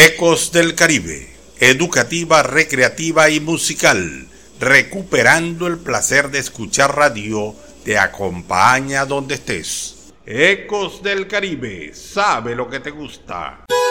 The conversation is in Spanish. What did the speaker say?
Ecos del Caribe, educativa, recreativa y musical, recuperando el placer de escuchar radio, te acompaña donde estés. Ecos del Caribe, sabe lo que te gusta.